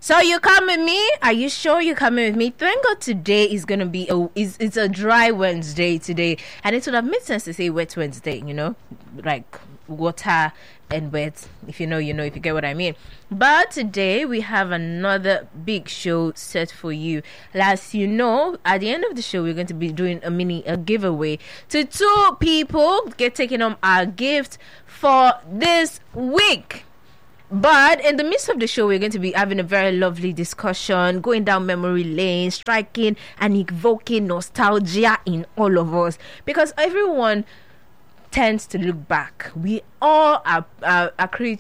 So you come with me? Are you sure you coming with me? Thank God today is gonna be it's a dry Wednesday today, and it would have made sense to say wet Wednesday. Like water and wet. If you know, you know. If you get what I mean. But today we have another big show set for you. As you know, at the end of the show, we're going to be doing a giveaway to 2 people taking home our gift for this week. But in the midst of the show, we're going to be having a very lovely discussion, going down memory lane, striking and evoking nostalgia in all of us. Because everyone tends to look back. We all are creatures